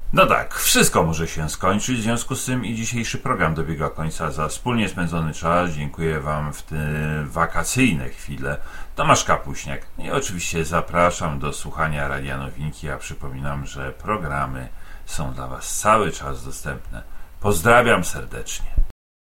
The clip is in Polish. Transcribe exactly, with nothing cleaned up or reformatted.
No tak, wszystko może się skończyć, w związku z tym i dzisiejszy program dobiega końca. Za wspólnie spędzony czas dziękuję Wam w te wakacyjne chwile. Tomasz Kapuśniak i oczywiście zapraszam do słuchania Radia Nowinki, a przypominam, że programy są dla Was cały czas dostępne. Pozdrawiam serdecznie.